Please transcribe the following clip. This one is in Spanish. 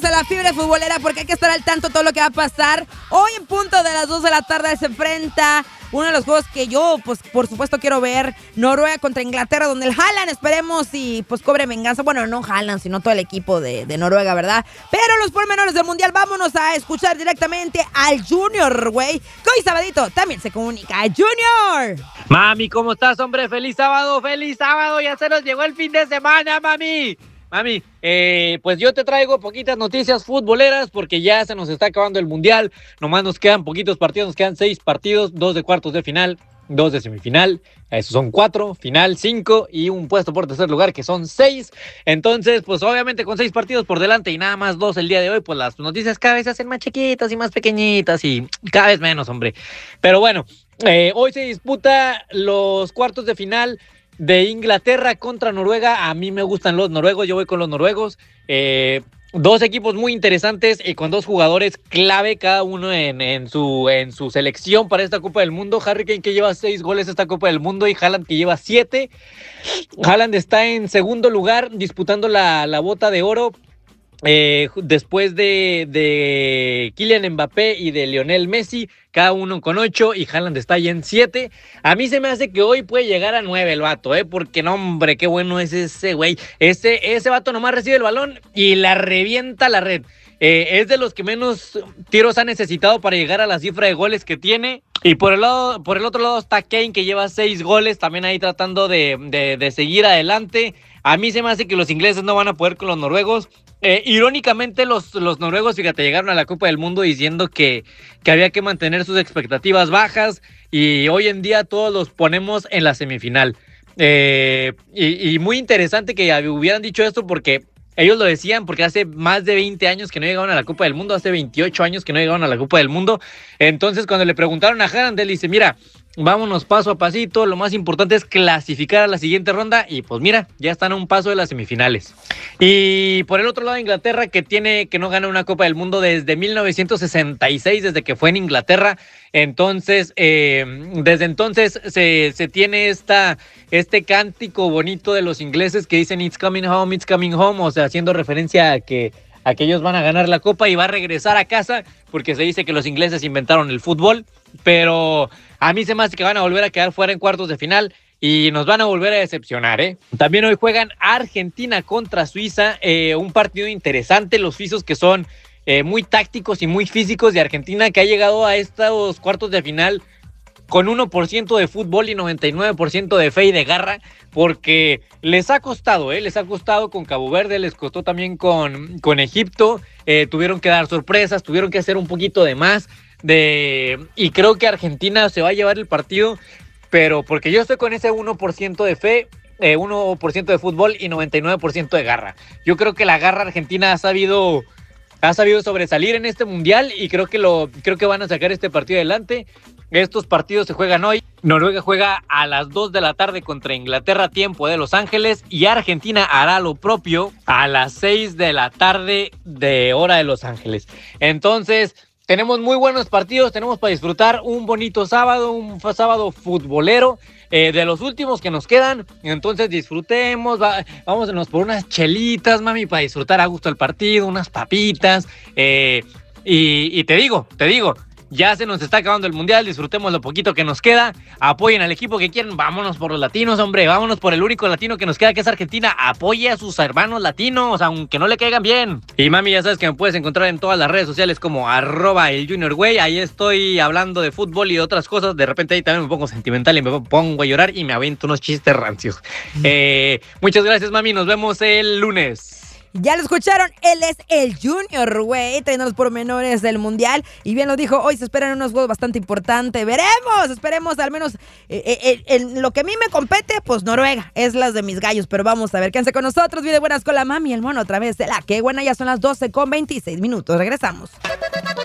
entramos a la fiebre futbolera porque hay que estar al tanto de todo lo que va a pasar. Hoy en punto de las 2 de la tarde se enfrenta uno de los juegos que yo, pues, por supuesto quiero ver. Noruega contra Inglaterra, donde el Haaland, esperemos, y pues cobre venganza. Bueno, no Haaland, sino todo el equipo de Noruega, ¿verdad? Pero los pormenores del Mundial, vámonos a escuchar directamente al Junior, güey. Que hoy sabadito también se comunica. ¡Junior! Mami, ¿cómo estás, hombre? ¡Feliz sábado! Ya se nos llegó el fin de semana, mami. Mami, pues yo te traigo poquitas noticias futboleras porque ya se nos está acabando el Mundial. Nomás nos quedan poquitos partidos, nos quedan 6 partidos, 2 de cuartos de final, 2 de semifinal. Esos son 4, final 5 y un puesto por tercer lugar que son 6. Entonces, pues obviamente con 6 partidos por delante y nada más 2 el día de hoy, pues las noticias cada vez se hacen más chiquitas y más pequeñitas y cada vez menos, hombre. Pero bueno, hoy se disputa los cuartos de final de Inglaterra contra Noruega. A mí me gustan los noruegos, yo voy con los noruegos. Dos equipos muy interesantes y con dos jugadores clave cada uno en su selección para esta Copa del Mundo. Harry Kane, que lleva 6 goles esta Copa del Mundo, y Haaland, que lleva 7. Haaland está en segundo lugar disputando la bota de oro, después de Kylian Mbappé y de Lionel Messi, cada uno con 8, y Haaland está ahí en 7. A mí se me hace que hoy puede llegar a 9 el vato, porque no, hombre, qué bueno es ese güey. Ese vato nomás recibe el balón y la revienta la red. Es de los que menos tiros ha necesitado para llegar a la cifra de goles que tiene. Y por el otro lado está Kane, que lleva 6 goles, también ahí tratando de seguir adelante. A mí se me hace que los ingleses no van a poder con los noruegos. Irónicamente, los noruegos, fíjate, llegaron a la Copa del Mundo diciendo que había que mantener sus expectativas bajas, y hoy en día todos los ponemos en la semifinal. Y muy interesante que hubieran dicho esto, porque ellos lo decían porque hace más de 20 años que no llegaban a la Copa del Mundo, hace 28 años que no llegaban a la Copa del Mundo. Entonces, cuando le preguntaron a Haaland, él dice, mira, vámonos paso a pasito, lo más importante es clasificar a la siguiente ronda, y pues mira, ya están a un paso de las semifinales. Y por el otro lado, Inglaterra, que no gana una Copa del Mundo desde 1966, desde que fue en Inglaterra. Entonces, desde entonces se tiene este cántico bonito de los ingleses que dicen it's coming home, o sea, haciendo referencia a que ellos van a ganar la Copa y va a regresar a casa, porque se dice que los ingleses inventaron el fútbol. Pero a mí se me hace que van a volver a quedar fuera en cuartos de final y nos van a volver a decepcionar, También hoy juegan Argentina contra Suiza, un partido interesante. Los suizos, que son muy tácticos y muy físicos, de Argentina, que ha llegado a estos cuartos de final con 1% de fútbol y 99% de fe y de garra, porque les ha costado con Cabo Verde, les costó también con Egipto. Tuvieron que dar sorpresas, tuvieron que hacer un poquito de más, y creo que Argentina se va a llevar el partido, pero porque yo estoy con ese 1% de fe, 1% de fútbol y 99% de garra. Yo creo que la garra argentina ha sabido sobresalir en este mundial, y creo que van a sacar este partido adelante. Estos partidos se juegan hoy. Noruega juega a las 2 de la tarde contra Inglaterra, tiempo de Los Ángeles, y Argentina hará lo propio a las 6 de la tarde de hora de Los Ángeles. Entonces, tenemos muy buenos partidos, tenemos para disfrutar un bonito sábado, un sábado futbolero, de los últimos que nos quedan. Entonces disfrutemos, vámonos por unas chelitas, mami, para disfrutar a gusto el partido, unas papitas, y te digo, ya se nos está acabando el mundial, disfrutemos lo poquito que nos queda, apoyen al equipo que quieren, vámonos por los latinos, hombre, vámonos por el único latino que nos queda, que es Argentina. Apoye a sus hermanos latinos, aunque no le caigan bien. Y mami, ya sabes que me puedes encontrar en todas las redes sociales como @elJuniorGüey, ahí estoy hablando de fútbol y de otras cosas. De repente ahí también me pongo sentimental y me pongo a llorar y me aviento unos chistes rancios. Muchas gracias, mami, nos vemos el lunes. Ya lo escucharon, él es el Junior, güey, trayendo los pormenores del Mundial. Y bien lo dijo, hoy se esperan unos juegos bastante importantes. Esperemos al menos en lo que a mí me compete, pues Noruega es las de mis gallos. Pero vamos a ver, quédense con nosotros, video buenas con la mami, el mono, otra vez de la que buena. Ya son las 12:26. Regresamos.